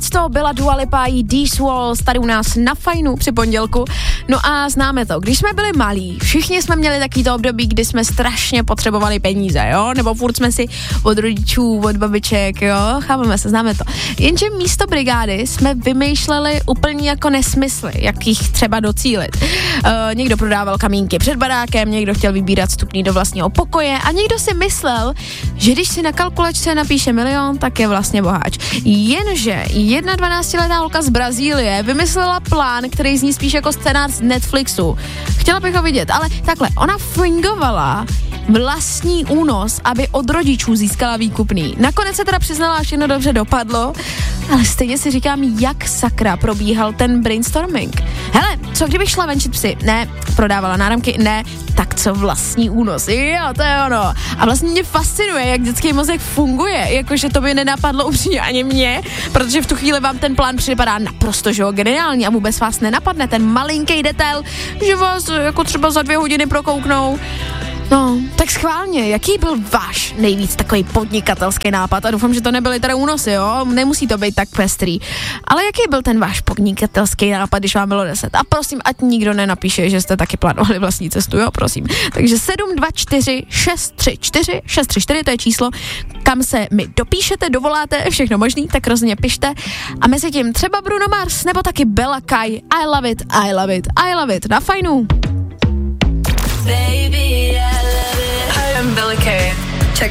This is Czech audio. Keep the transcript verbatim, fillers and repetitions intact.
Tohleto byla Dua Lipa i These Walls tady u nás na Fajnu při pondělku. No a známe to, když jsme byli malí, všichni jsme měli takovýto období, kdy jsme strašně potřebovali peníze, jo? Nebo furt jsme si od rodičů, od babiček, jo? Chápeme se, známe to. Jenže místo brigády jsme vymýšleli úplně jako nesmysly, jak jich třeba docílit. Uh, někdo prodával kamínky před barákem, někdo chtěl vybírat vstupný do vlastního pokoje a někdo si myslel, že když si na kalkulačce napíše milion, tak je vlastně boháč. Jenže jedna dvanáctiletá holka z Brazílie vymyslela plán, který zní spíš jako scénář z Netflixu. Chtěla bych ho vidět, ale takhle, ona fingovala vlastní únos, aby od rodičů získala výkupný. Nakonec se teda přiznala, že všechno dobře dopadlo, ale stejně si říkám, jak sakra probíhal ten brainstorming. Hele, co kdybych šla venčit psy? Ne. Prodávala náramky? Ne. Tak co vlastní únos? Jo, to je ono. A vlastně mě fascinuje, jak dětský mozek funguje, jakože to by nenapadlo upřímně ani mě, protože v tu chvíli vám ten plán připadá naprosto, že jo, geniální a vůbec vás nenapadne ten malinký detail, že vás jako třeba za dvě hodiny prokouknou. No, tak schválně, jaký byl váš nejvíc takový podnikatelský nápad? A doufám, že to nebyly teda únosy, jo? Nemusí to být tak pestrý. Ale jaký byl ten váš podnikatelský nápad, když vám bylo deset? A prosím, ať nikdo nenapíše, že jste taky plánovali vlastní cestu, jo? Prosím. Takže sedm dva čtyři šest tři čtyři šest tři čtyři, to je číslo, kam se mi dopíšete, dovoláte, všechno možný, tak rozhodně pište. A mezi tím třeba Bruno Mars, nebo taky Bella Kai. I love it, I love it, I love it. Na Fajnu. Baby.